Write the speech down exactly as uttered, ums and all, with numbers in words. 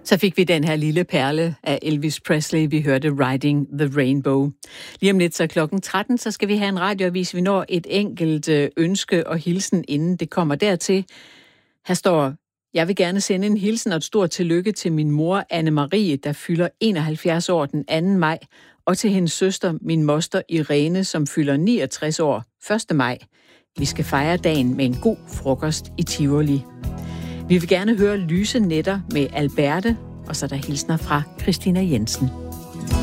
Så fik vi den her lille perle af Elvis Presley. Vi hørte Riding the Rainbow. Lige om lidt så klokken tretten, så skal vi have en radioavis. Vi når et enkelt ønske og hilsen, inden det kommer dertil. Her står: Jeg vil gerne sende en hilsen og et stort tillykke til min mor, Anne-Marie, der fylder enoghalvfjerds år den anden maj, og til hendes søster, min moster Irene, som fylder niogtres år første maj. Vi skal fejre dagen med en god frokost i Tivoli. Vi vil gerne høre Lyse Nætter med Alberte, og så der hilsner fra Christina Jensen.